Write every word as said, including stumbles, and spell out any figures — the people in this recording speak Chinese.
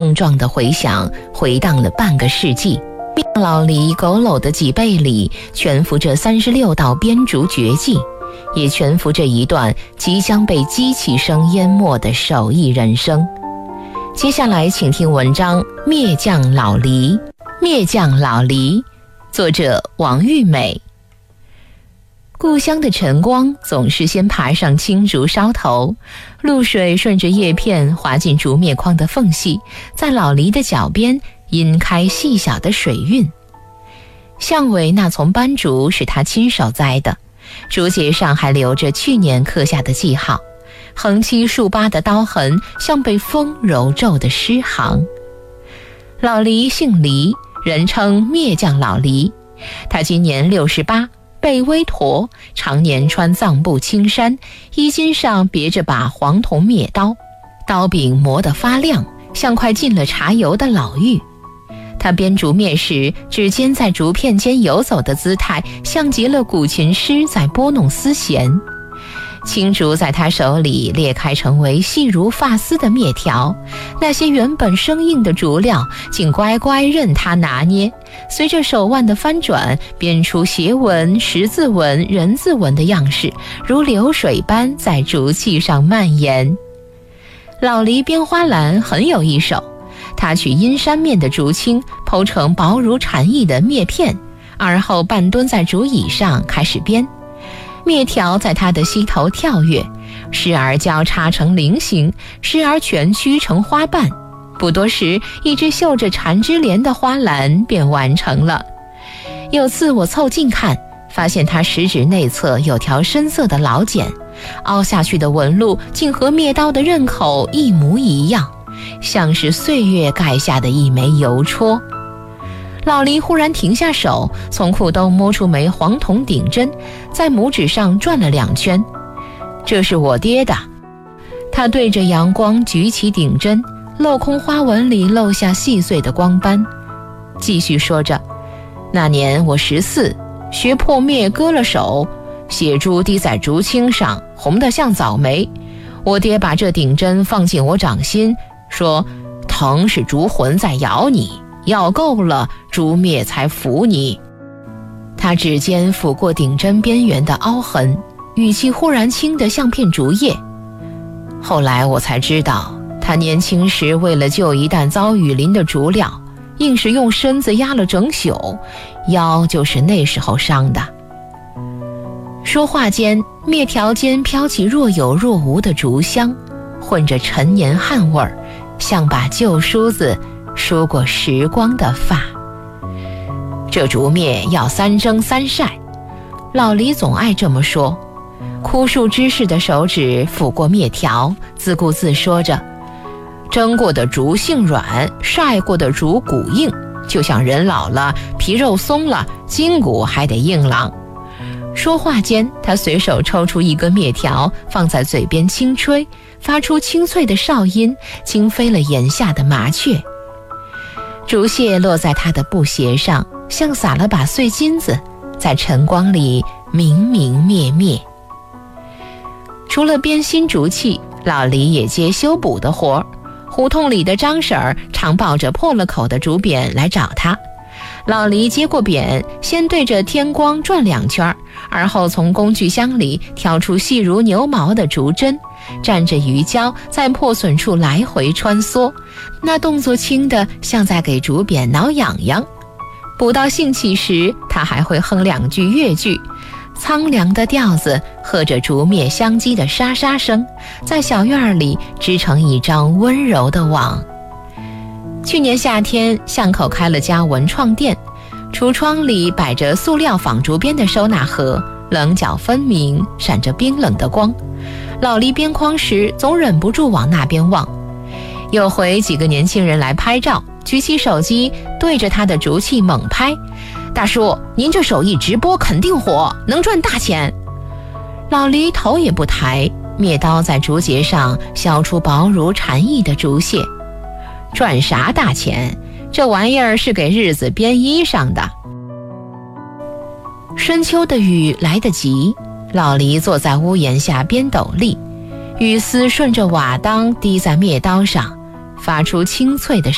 碰撞的回响回荡了半个世纪。老梨佝偻的脊背里蜷伏着三十六道编竹绝技，也蜷伏着一段即将被机器声淹没的手艺人生。接下来请听文章《灭将老梨》。灭将老梨，作者王玉美。故乡的晨光总是先爬上青竹梢头，露水顺着叶片滑进竹篾筐的缝隙，在老梨的脚边洇开细小的水晕。巷尾那丛斑竹是他亲手栽的，竹节上还留着去年刻下的记号，横七竖八的刀痕像被风揉皱的诗行。老梨姓梨，人称灭将老梨。他今年六十八，背微驼，常年穿藏布青衫，衣襟上别着把黄铜篾刀，刀柄磨得发亮，像块进了茶油的老玉。他编竹篾时，指尖在竹片间游走的姿态，像极了古琴师在拨弄丝弦。青竹在他手里裂开成为细如发丝的篾条，那些原本生硬的竹料竟乖乖任他拿捏，随着手腕的翻转，编出斜纹、十字纹、人字纹的样式，如流水般在竹器上蔓延。老梨编花篮很有一手，他取阴山面的竹青剖成薄如蝉翼的篾片，而后半蹲在竹椅上开始编。篾条在他的膝头跳跃，时而交叉成菱形，时而蜷曲成花瓣。不多时，一只绣着缠枝莲的花篮便完成了。有次我凑近看，发现他食指内侧有条深色的老茧，凹下去的纹路竟和篾刀的刃口一模一样，像是岁月盖下的一枚邮戳。老梨忽然停下手，从裤兜摸出枚黄铜顶针，在拇指上转了两圈。这是我爹的。他对着阳光举起顶针，镂空花纹里漏下细碎的光斑，继续说着：那年我十四，学破篾割了手，血珠滴在竹青上，红得像枣梅。我爹把这顶针放进我掌心，说：疼是竹魂在咬你，咬够了，竹篾才服你。他指尖抚过顶针边缘的凹痕，语气忽然轻得像片竹叶。后来我才知道，他年轻时为了救一担遭雨淋的竹料，硬是用身子压了整宿，腰就是那时候伤的。说话间，篾条间飘起若有若无的竹香，混着陈年汗味儿，像把旧梳子梳过时光的发。这竹篾要三蒸三晒，老梨总爱这么说。枯树枝似的手指抚过篾条，自顾自说着：蒸过的竹性软，晒过的竹骨硬，就像人老了，皮肉松了，筋骨还得硬朗。说话间，他随手抽出一根篾条，放在嘴边轻吹，发出清脆的哨音，惊飞了檐下的麻雀。竹屑落在他的布鞋上，像撒了把碎金子，在晨光里明明灭灭。除了编新竹器，老梨也接修补的活儿。胡同里的张婶儿常抱着破了口的竹匾来找他，老梨接过匾，先对着天光转两圈，而后从工具箱里挑出细如牛毛的竹针，蘸着鱼胶在破损处来回穿梭，那动作轻得像在给竹匾挠痒痒。补到兴起时，他还会哼两句越剧，苍凉的调子和着竹篾相击的沙沙声，在小院里织成一张温柔的网。去年夏天，巷口开了家文创店，橱窗里摆着塑料纺竹编的收纳盒，棱角分明，闪着冰冷的光。老梨编筐时总忍不住往那边望。有回几个年轻人来拍照，举起手机对着他的竹器猛拍：大叔，您这手艺直播肯定火，能赚大钱。老梨头也不抬，篾刀在竹节上削出薄如蝉翼的竹屑。赚啥大钱？这玩意儿是给日子编衣裳的。深秋的雨来得急，老梨坐在屋檐下编斗笠，雨丝顺着瓦当滴在篾刀上，发出清脆的